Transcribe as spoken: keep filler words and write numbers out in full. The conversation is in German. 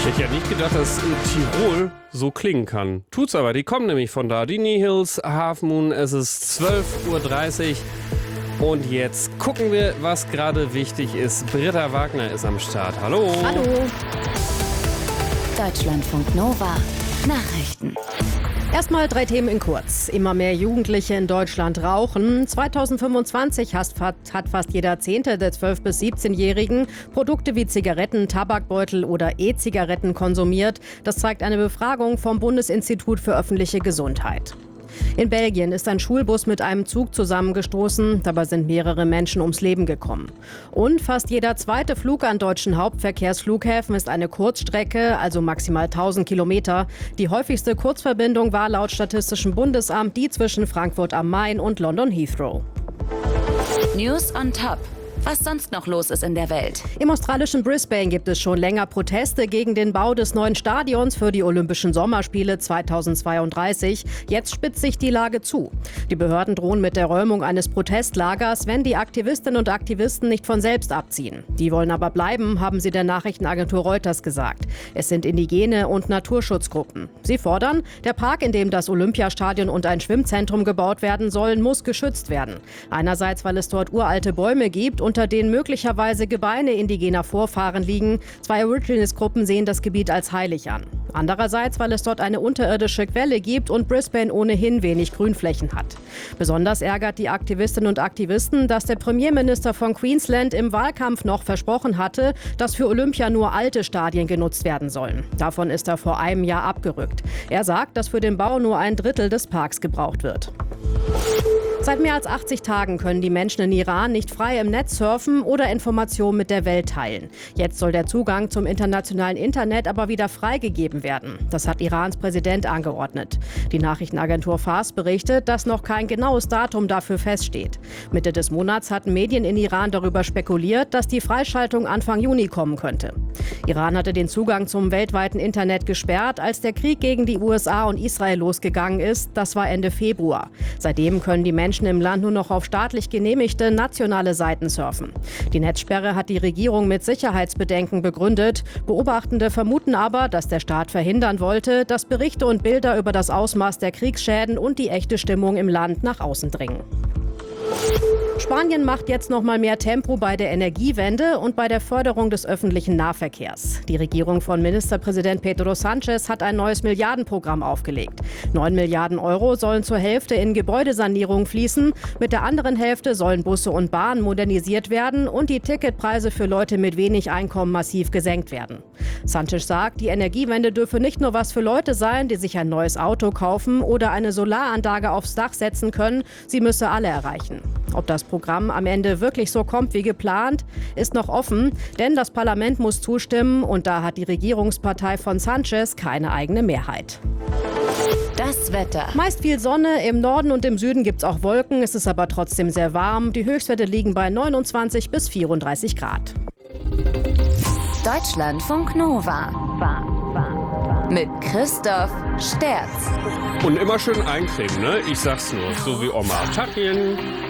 Ich hätte nicht gedacht, dass Tirol so klingen kann. Tut's aber, die kommen nämlich von da. Die Nihils, Half Moon, es ist zwölf Uhr dreißig. Und jetzt gucken wir, was gerade wichtig ist. Britta Wagner ist am Start. Hallo. Hallo. Deutschlandfunk Nova. Nachrichten. Erstmal drei Themen in kurz. Immer mehr Jugendliche in Deutschland rauchen. zweitausendfünfundzwanzig hat fast jeder Zehnte der zwölf- bis siebzehnjährigen Produkte wie Zigaretten, Tabakbeutel oder E-Zigaretten konsumiert. Das zeigt eine Befragung vom Bundesinstitut für öffentliche Gesundheit. In Belgien ist ein Schulbus mit einem Zug zusammengestoßen. Dabei sind mehrere Menschen ums Leben gekommen. Und fast jeder zweite Flug an deutschen Hauptverkehrsflughäfen ist eine Kurzstrecke, also maximal tausend Kilometer. Die häufigste Kurzverbindung war laut Statistischem Bundesamt die zwischen Frankfurt am Main und London Heathrow. News on Top. Was sonst noch los ist in der Welt. Im australischen Brisbane gibt es schon länger Proteste gegen den Bau des neuen Stadions für die Olympischen Sommerspiele zweitausendzweiunddreißig. Jetzt spitzt sich die Lage zu. Die Behörden drohen mit der Räumung eines Protestlagers, wenn die Aktivistinnen und Aktivisten nicht von selbst abziehen. Die wollen aber bleiben, haben sie der Nachrichtenagentur Reuters gesagt. Es sind Indigene und Naturschutzgruppen. Sie fordern, der Park, in dem das Olympiastadion und ein Schwimmzentrum gebaut werden sollen, muss geschützt werden. Einerseits, weil es dort uralte Bäume gibt, unter denen möglicherweise Gebeine indigener Vorfahren liegen. Zwei Aborigines-Gruppen sehen das Gebiet als heilig an. Andererseits, weil es dort eine unterirdische Quelle gibt und Brisbane ohnehin wenig Grünflächen hat. Besonders ärgert die Aktivistinnen und Aktivisten, dass der Premierminister von Queensland im Wahlkampf noch versprochen hatte, dass für Olympia nur alte Stadien genutzt werden sollen. Davon ist er vor einem Jahr abgerückt. Er sagt, dass für den Bau nur ein Drittel des Parks gebraucht wird. Seit mehr als achtzig Tagen können die Menschen in Iran nicht frei im Netz surfen oder Informationen mit der Welt teilen. Jetzt soll der Zugang zum internationalen Internet aber wieder freigegeben werden. Das hat Irans Präsident angeordnet. Die Nachrichtenagentur Fars berichtet, dass noch kein genaues Datum dafür feststeht. Mitte des Monats hatten Medien in Iran darüber spekuliert, dass die Freischaltung Anfang Juni kommen könnte. Iran hatte den Zugang zum weltweiten Internet gesperrt, als der Krieg gegen die U S A und Israel losgegangen ist. Das war Ende Februar. Seitdem können die Menschen im Land nur noch auf staatlich genehmigte nationale Seiten surfen. Die Netzsperre hat die Regierung mit Sicherheitsbedenken begründet. Beobachtende vermuten aber, dass der Staat verhindern wollte, dass Berichte und Bilder über das Ausmaß der Kriegsschäden und die echte Stimmung im Land nach außen dringen. Spanien macht jetzt noch mal mehr Tempo bei der Energiewende und bei der Förderung des öffentlichen Nahverkehrs. Die Regierung von Ministerpräsident Pedro Sánchez hat ein neues Milliardenprogramm aufgelegt. Neun Milliarden Euro sollen zur Hälfte in Gebäudesanierung fließen. Mit der anderen Hälfte sollen Busse und Bahnen modernisiert werden und die Ticketpreise für Leute mit wenig Einkommen massiv gesenkt werden. Sánchez sagt, die Energiewende dürfe nicht nur was für Leute sein, die sich ein neues Auto kaufen oder eine Solaranlage aufs Dach setzen können. Sie müsse alle erreichen. Ob das Programm am Ende wirklich so kommt wie geplant, ist noch offen, denn das Parlament muss zustimmen und da hat die Regierungspartei von Sánchez keine eigene Mehrheit. Das Wetter. Meist viel Sonne, im Norden und im Süden gibt es auch Wolken, es ist aber trotzdem sehr warm. Die Höchstwerte liegen bei neunundzwanzig bis vierunddreißig Grad. Deutschlandfunk Nova. Mit Christoph Sterz. Und immer schön eincremen, ne? Ich sag's nur, so wie Oma. Tachchen.